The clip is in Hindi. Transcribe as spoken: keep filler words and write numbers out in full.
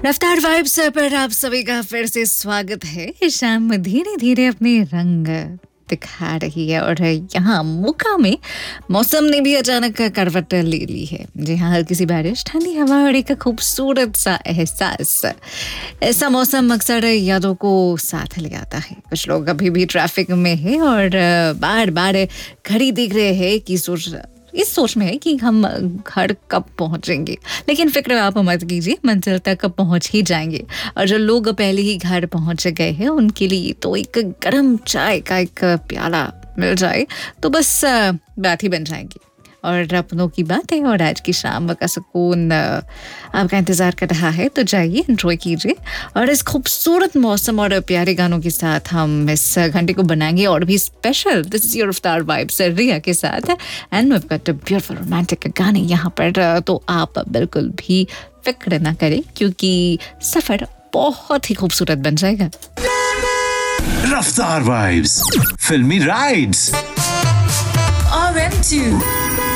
रफ्तार वाइब्स पर आप सभी का फिर से स्वागत है। शाम धीरे धीरे अपने रंग दिखा रही है और यहाँ मुका में मौसम ने भी अचानक करवट ले ली है। जी हाँ, हल्की सी बारिश, ठंडी हवा और एक खूबसूरत सा एहसास। ऐसा मौसम अक्सर यादों को साथ ले आता है। कुछ लोग अभी भी ट्रैफिक में है और बार बार घड़ी देख रहे हैं कि सोच इस सोच में है कि हम घर कब पहुंचेंगे, लेकिन फिक्र आप मत कीजिए, मंजिल तक पहुंच ही जाएंगे। और जो लोग पहले ही घर पहुंच गए हैं उनके लिए तो एक गर्म चाय का एक प्याला मिल जाए तो बस बात ही बन जाएगी। और अपनों की बात है और आज की शाम का सुकून आपका इंतजार कर रहा है, तो जाइए एंजॉय कीजिए। और इस खूबसूरत मौसम और प्यारे गानों के साथ हम इस घंटे को बनाएंगे और भी स्पेशल। दिस इज योर रफ्तार वाइब्स रिया के साथ and we've got a beautiful romantic गाने यहाँ पर, तो आप बिल्कुल भी फिक्र ना करें क्योंकि सफर बहुत ही खूबसूरत बन जाएगा। रफ्तार वाइब्स फिल्मी राइड्स R M two